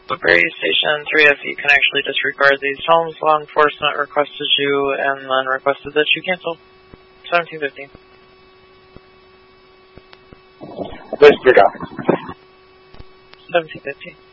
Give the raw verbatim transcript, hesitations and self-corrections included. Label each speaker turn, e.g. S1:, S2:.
S1: Brady Station three F, you can actually disregard these homes. Law enforcement requested you and then requested that you cancel. seventeen fifteen.
S2: Listed up.
S1: seventeen fifteen.